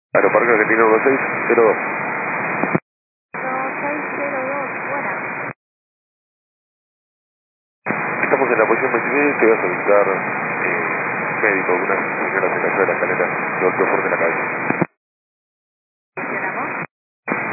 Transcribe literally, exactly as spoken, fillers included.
Aeroparque Argentino uno seis cero dos. uno seis cero dos, buena. Estamos en la posición veintiséis, te voy a solicitar eh, médico, una señora se cayó de la escalera, golpeó fuerte en la cabeza.